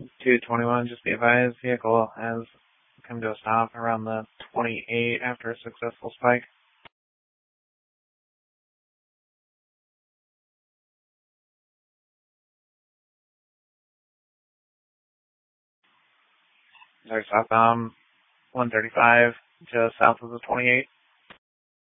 221, just be advised, vehicle has come to a stop around the 28 after a successful spike. There's southbound 135 just south of the 28.